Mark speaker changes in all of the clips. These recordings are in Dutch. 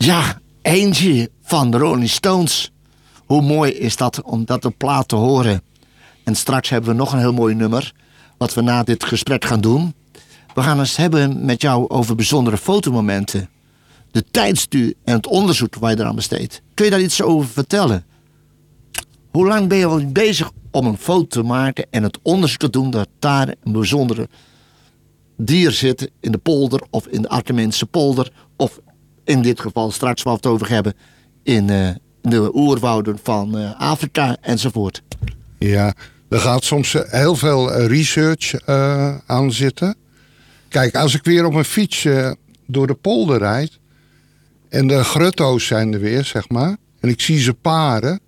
Speaker 1: Ja, Angie van de Rolling Stones. Hoe mooi is dat om dat op plaat te horen. En straks hebben we nog een heel mooi nummer, wat we na dit gesprek gaan doen. We gaan eens hebben met jou over bijzondere fotomomenten. De tijdstuur en het onderzoek waar je eraan besteedt. Kun je daar iets over vertellen? Hoe lang ben je al bezig om een foto te maken en het onderzoek te doen dat daar een bijzondere dier zit in de polder of in de Arkemense polder of in dit geval straks waar we het over hebben in de oerwouden van Afrika enzovoort?
Speaker 2: Ja, er gaat soms heel veel research aan zitten. Kijk, als ik weer op mijn fiets door de polder rijd en de grutto's zijn er weer, zeg maar, en ik zie ze paren,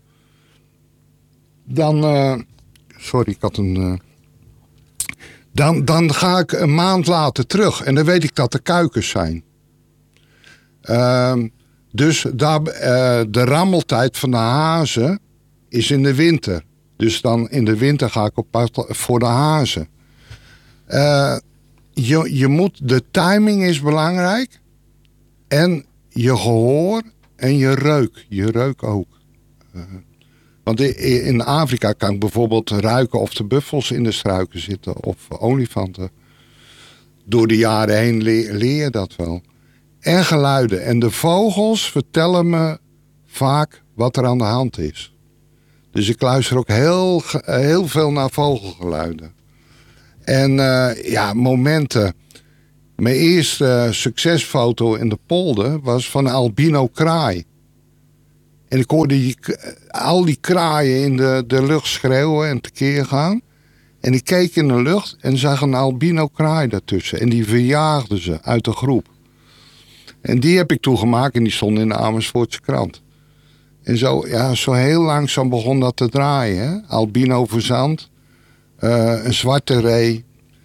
Speaker 2: dan sorry, ik had een dan ga ik een maand later terug en dan weet ik dat er kuikens zijn. Dus de rammeltijd van de hazen is in de winter. Dus dan in de winter ga ik op pad voor de hazen. De timing is belangrijk. En je gehoor en je reuk. Je reuk ook. Want in Afrika kan ik bijvoorbeeld ruiken of de buffels in de struiken zitten. Of olifanten. Door de jaren heen leer je dat wel. En geluiden. En de vogels vertellen me vaak wat er aan de hand is. Dus ik luister ook heel veel naar vogelgeluiden. En momenten. Mijn eerste succesfoto in de polder was van een albino kraai. En ik hoorde al die kraaien in de lucht schreeuwen en tekeer gaan. En ik keek in de lucht en zag een albino kraai daartussen. En die verjaagde ze uit de groep. En die heb ik toegemaakt en die stond in de Amersfoortse krant. En zo heel langzaam begon dat te draaien. Hè? Albino verzand, een zwarte ree.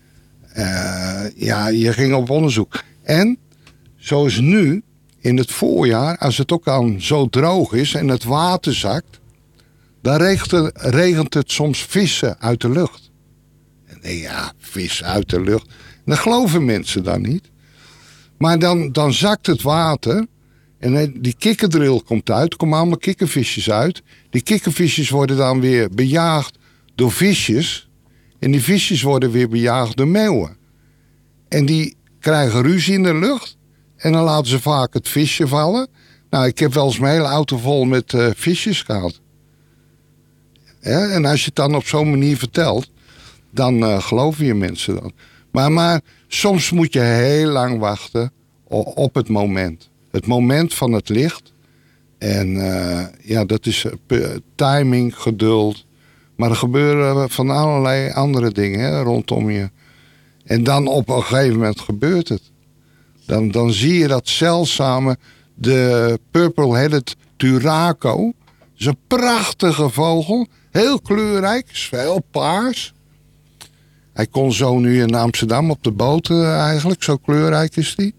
Speaker 2: Je ging op onderzoek. En zoals nu, in het voorjaar, als het ook al zo droog is en het water zakt, dan regent het soms vissen uit de lucht. En vis uit de lucht. Dan geloven mensen dan niet. Maar dan zakt het water en die kikkerdril komt uit. Er komen allemaal kikkervisjes uit. Die kikkervisjes worden dan weer bejaagd door visjes. En die visjes worden weer bejaagd door meeuwen. En die krijgen ruzie in de lucht. En dan laten ze vaak het visje vallen. Nou, ik heb wel eens mijn hele auto vol met visjes gehad. Ja, en als je het dan op zo'n manier vertelt, dan geloven je mensen dat. Maar soms moet je heel lang wachten op het moment. Het moment van het licht. En dat is timing, geduld. Maar er gebeuren van allerlei andere dingen rondom je. En dan op een gegeven moment gebeurt het. Dan zie je dat zeldzame, de purple-headed turaco. Dat is een prachtige vogel. Heel kleurrijk, heel paars. Hij kon zo nu in Amsterdam op de boot eigenlijk. Zo kleurrijk is die.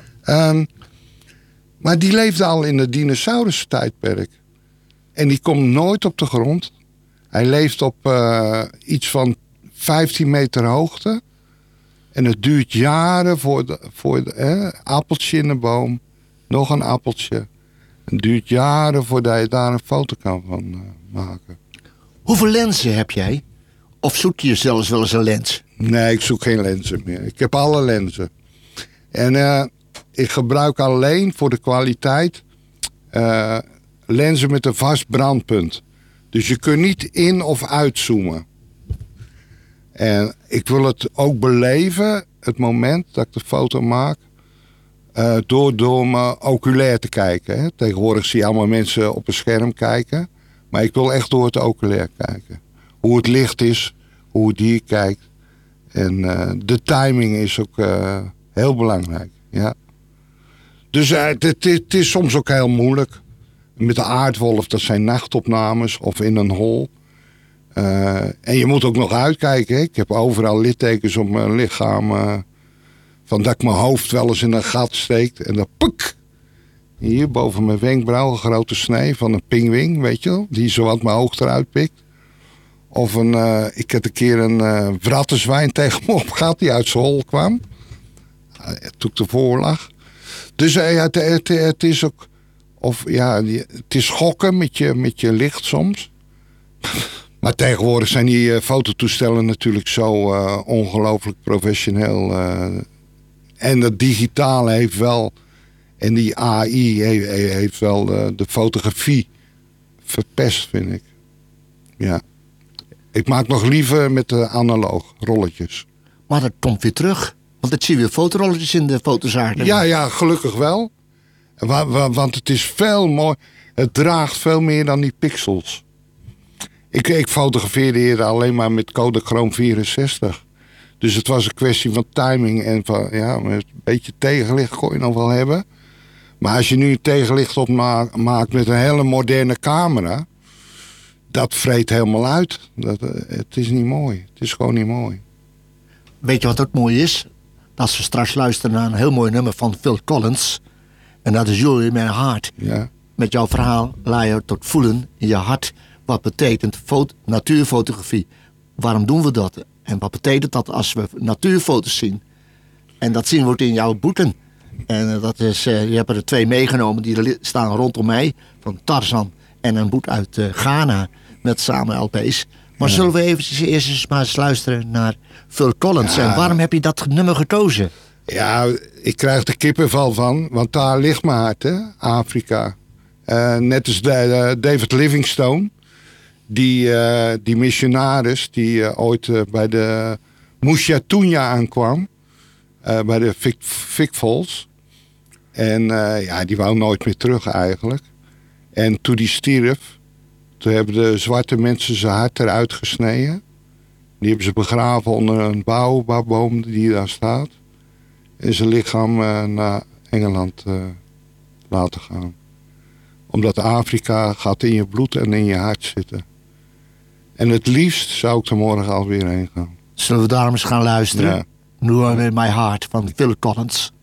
Speaker 2: Maar die leefde al in het dinosaurus-tijdperk. En die komt nooit op de grond. Hij leeft op iets van 15 meter hoogte. En het duurt jaren voor appeltje in de boom. Nog een appeltje. Het duurt jaren voordat je daar een foto kan van maken.
Speaker 1: Hoeveel lenzen heb jij? Of zoek je zelfs wel eens een lens?
Speaker 2: Nee, ik zoek geen lenzen meer. Ik heb alle lenzen. En ik gebruik alleen voor de kwaliteit lenzen met een vast brandpunt. Dus je kunt niet in of uitzoomen. En ik wil het ook beleven, het moment dat ik de foto maak, door mijn oculair te kijken. Hè. Tegenwoordig zie je allemaal mensen op een scherm kijken. Maar ik wil echt door het oculair kijken. Hoe het licht is, hoe het dier kijkt. En de timing is ook heel belangrijk. Ja. Dus het is soms ook heel moeilijk. Met de aardwolf, dat zijn nachtopnames of in een hol. En je moet ook nog uitkijken. Hè? Ik heb overal littekens op mijn lichaam. Van dat ik mijn hoofd wel eens in een gat steekt. En dan puk. Hier boven mijn wenkbrauw een grote snee van een pinguïn, weet je wel. Die zo wat mijn oog eruit pikt. Of ik heb een keer een wrattenzwijn tegen me op gehad die uit zijn hol kwam. Toen ik ervoor lag. Dus het is ook Of ja, het is gokken met je licht soms. Maar tegenwoordig zijn die fototoestellen natuurlijk zo ongelooflijk professioneel. En dat digitale heeft wel, en die AI heeft wel de fotografie verpest, vind ik. Ja. Ik maak nog liever met de analoog rolletjes.
Speaker 1: Maar dat komt weer terug. Want ik zie weer fotorolletjes in de fotozaken.
Speaker 2: Ja, gelukkig wel. Want het is veel mooi. Het draagt veel meer dan die pixels. Ik fotografeerde eerder alleen maar met Kodachrome 64. Dus het was een kwestie van timing. En van, ja, met een beetje tegenlicht kon je nog wel hebben. Maar als je nu een tegenlicht opmaakt met een hele moderne camera... dat vreet helemaal uit. Het is niet mooi. Het is gewoon niet mooi.
Speaker 1: Weet je wat ook mooi is? Als we straks luisteren naar een heel mooi nummer van Phil Collins. En dat is You in My Heart.
Speaker 2: Ja.
Speaker 1: Met jouw verhaal laat je tot voelen in je hart. Wat betekent natuurfotografie? Waarom doen we dat? En wat betekent dat als we natuurfoto's zien? En dat zien we ook in jouw boeken. En dat is, je hebt er 2 meegenomen. Die staan rondom mij. Van Tarzan en een boek uit Ghana. Met samen LP's. Maar zullen we eventjes eerst eens maar eens luisteren naar Phil Collins. Ja. En waarom heb je dat nummer gekozen?
Speaker 2: Ja, ik krijg er kippenvel van. Want daar ligt mijn hart, hè? Afrika. Net als David Livingstone. Die missionaris die ooit bij de Moeshatunya aankwam. Bij de Vic Falls. En die wou nooit meer terug eigenlijk. En toen die stierf, toen hebben de zwarte mensen zijn hart eruit gesneden. Die hebben ze begraven onder een baobabboom die daar staat. En zijn lichaam naar Engeland laten gaan. Omdat Afrika gaat in je bloed en in je hart zitten. En het liefst zou ik er morgen alweer heen gaan.
Speaker 1: Zullen we daarom eens gaan luisteren?
Speaker 2: Ja.
Speaker 1: You in My Heart van Phil Collins.